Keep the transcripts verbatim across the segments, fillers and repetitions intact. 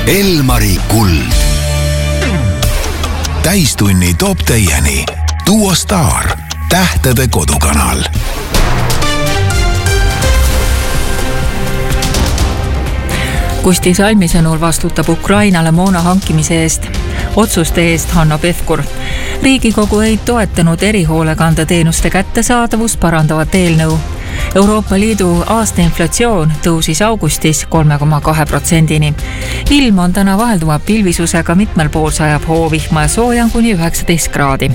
Elmari kuld. Täistunni toob teieni Duo Star, tähtede kodukanal. Kusti Salmi sõnul vastutab Ukrainale moona hankimise eest, otsuste eest Hanno Pevkur. Riigikogu ei toetanud erihoolekandeteenuste kättesaadavust parandavat eelnõu. Euroopa Liidu aastainflatsioon tõusis augustis kolme koma kahe protsendini. Ilm on täna vahelduva pilvisusega, mitmel pool sajab hoovihma ja soojan kuni üheksateist kraadi.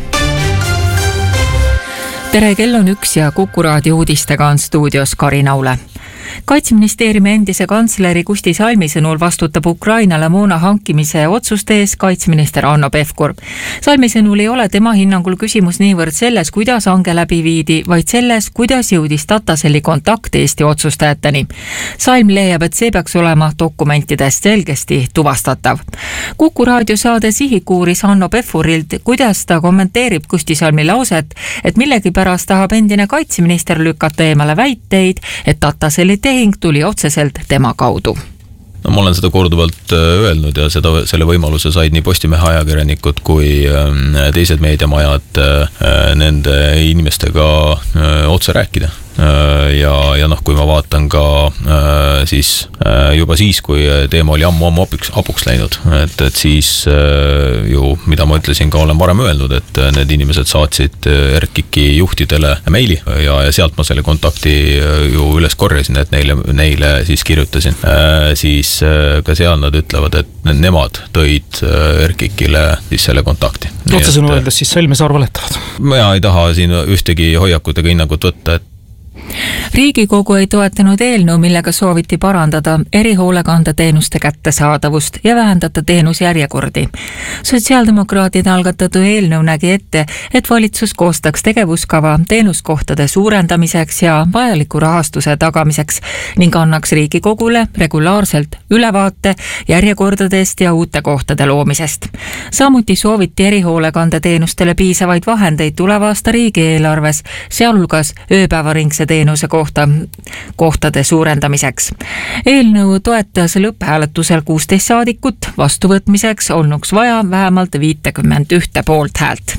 Tere, kell on üks ja Kuku raadio uudistega on stuudios Karin Aule. Kaitseministeeriumi endise kantsleri Kusti Salmi sõnul vastutab Ukrainale moona hankimise otsuste ees kaitseminister Hanno Pevkur. Salmi sõnul ei ole tema hinnangul küsimus niivõrd selles, kuidas hange läbi viidi, vaid selles, kuidas jõudis Tataseli kontakt Eesti otsustajateni. Salm leiab, et see peaks olema dokumentidest selgesti tuvastatav. Kuku raadio saade Sihik uuris Hanno Pevkurilt, kuidas ta kommenteerib Kusti Salmi lauset, et millegi pärast tahab endine kaitseminister lükata eemale väiteid, et Tataseli tehing tuli otseselt tema kaudu. No, ma olen seda korduvalt öelnud ja seda, selle võimaluse said nii Postimehe ajakirjanikud kui teised meediamajad nende inimestega otse rääkida. Ja, ja noh, kui ma vaatan ka siis juba siis, kui teema oli ammu ammu apuks, apuks läinud, et, et siis ju, mida ma ütlesin ka, olen varem öelnud, et need inimesed saatsid R K I juhtidele meili ja, ja sealt ma selle kontakti ju üles korjasin, et neile, neile siis kirjutasin. Siis ka seal nad ütlevad, et nemad tõid R K I-le siis selle kontakti. Otsesõnu öeldes siis Salmi arvaletavad. Ma ei taha siin ühtegi hoiakutega hinnangut võtta, et Riigikogu ei toetanud eelnõu, millega sooviti parandada erihoolekandeteenuste kättesaadavust ja vähendada teenusjärjekordi. Sotsiaaldemokraatide algatatud eelnõu nägi ette, et valitsus koostaks tegevuskava teenuskohtade suurendamiseks ja vajaliku rahastuse tagamiseks ning annaks Riigikogule regulaarselt ülevaate järjekordadest ja uute kohtade loomisest. Samuti sooviti erihoolekandeteenustele piisavaid vahendeid tuleva aasta riigieelarves, sealhulgas ööpäevaringse teenuse kohta, kohtade suurendamiseks. Eelnõu toetas lõpphääletusel kuusteist saadikut, vastuvõtmiseks olnuks vaja vähemalt viitekümmend ühte poolt häält.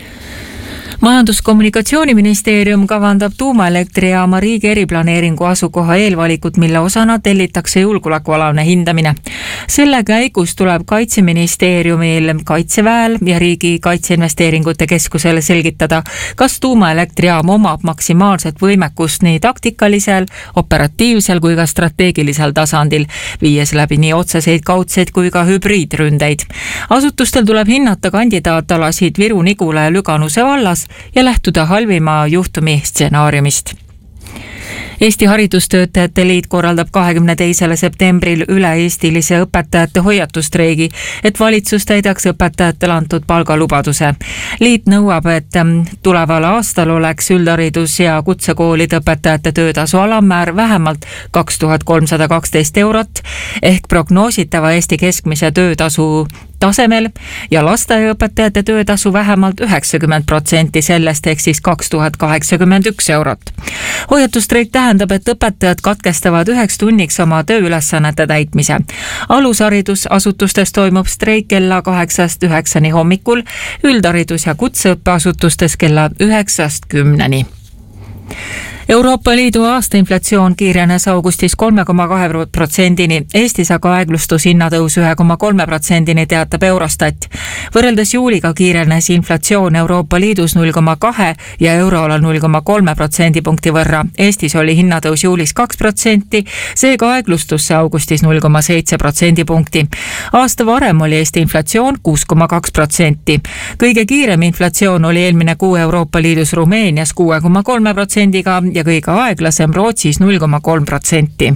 Majandus-kommunikatsiooniministeerium kavandab tuumaelektrijaama riigi eriplaneeringu asukoha eelvalikut, mille osana tellitakse julgeolekualane hindamine. Selle käigus tuleb Kaitseministeeriumil, Kaitseväel ja Riigi Kaitseinvesteeringute Keskusele selgitada, kas tuumaelektrijaam omab maksimaalset võimekust nii taktikalisel, operatiivsel kui ka strateegilisel tasandil, viies läbi nii otseseid, kaudseid kui ka hübriidründeid. Asutustel tuleb hinnata kandidaatalasid Viru, Nigula ja Lüganuse vallas ja lähtuda halvima juhtumi stsenaariumist. Eesti Haridustöötajate Liit korraldab kahekümne teisele septembril üle-eestilise õpetajate hoiatustreigi, et valitsus täidaks õpetajatele antud palgalubaduse. Liit nõuab, et tuleval aastal oleks üldharidus- ja kutsekoolide õpetajate töötasu alammäär vähemalt kaks tuhat kolmsada kaksteist eurot ehk prognoositava Eesti keskmise töötasu tasemel ja lasteaiaõpetajate töötasu vähemalt üheksakümmend protsenti sellest ehk siis kaks tuhat kaheksakümmend üks eurot. Hoiatustreik tähendab, et õpetajad katkestavad üheks tunniks oma tööülesannete täitmise. Alusharidusasutustes toimub streik kella kaheksast üheksani hommikul, üldharidus- ja kutseõppeasutustes kella üheksast kümneni. Euroopa Liidu aastainflatsioon kiirenes augustis kolme koma kahe protsendini, Eestis aga aeglustus hinnatõus ühe koma kolme protsendini, teatab Eurostat. Võrreldes juuliga kiirenes inflatsioon Euroopa Liidus null koma kahe ja euroalal null koma kolme protsendipunkti võrra. Eestis oli hinnatõus juulis kaks protsenti, seega aeglustus see augustis null koma seitse protsendipunkti. Aasta varem oli Eesti inflatsioon kuus koma kaks protsenti. Kõige kiirem inflatsioon oli eelmine kuu Euroopa Liidus Rumeenias kuue koma kolme protsendiga ja kõige aeglasem Rootsis null koma kolm protsenti.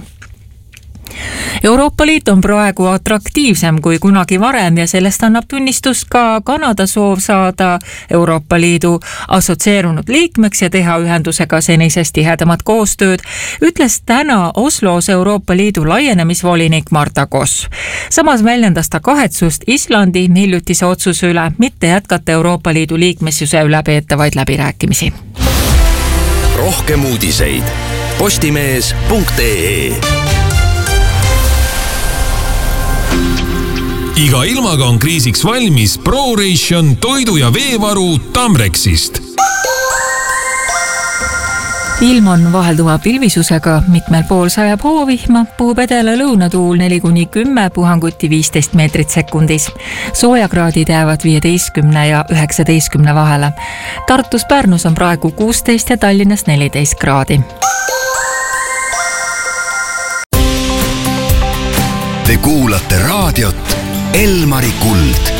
Euroopa Liit on praegu atraktiivsem kui kunagi varem ja sellest annab tunnistust ka Kanada soov saada Euroopa Liidu assotsieerunud liikmeks ja teha ühendusega senisest tihedamat koostööd, ütles täna Oslos Euroopa Liidu laienemisvolinik Marta Koss. Samas väljendas ta kahetsust Islandi hiljutise otsuse üle mitte jätkata Euroopa Liidu liikmesuse üle peetavaid läbirääkimisi. Rohkem uudiseid postimees punkt ee iga ilmaga on kriisiks valmis ProRation toidu- ja veevaru Tamrexist. Ilm on vahelduva pilvisusega, mitmel pool sajab hoovihma, puhub edela lõunatuul neli kuni kümme, puhanguti viisteist meetrit sekundis. Soojakraadid jäävad viieteistkümne ja üheksateistkümne vahele. Tartus Pärnus on praegu kuusteist ja Tallinnas neliteist kraadi. Te kuulate raadiot Elmari Kuld.